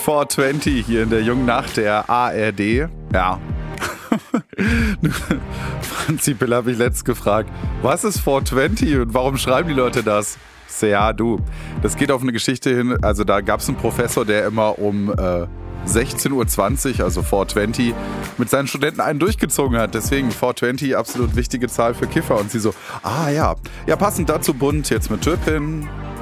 420 hier in der jungen Nacht der ARD. Ja. Franzi Bill habe ich letztens gefragt, was ist 420 und warum schreiben die Leute das? Ja, du, das geht auf eine Geschichte hin, also da gab es einen Professor, der immer um 16.20 Uhr, also 420, mit seinen Studenten einen durchgezogen hat. Deswegen 420, absolut wichtige Zahl für Kiffer. Und sie so, ja, passend dazu bunt, jetzt mit Türpin.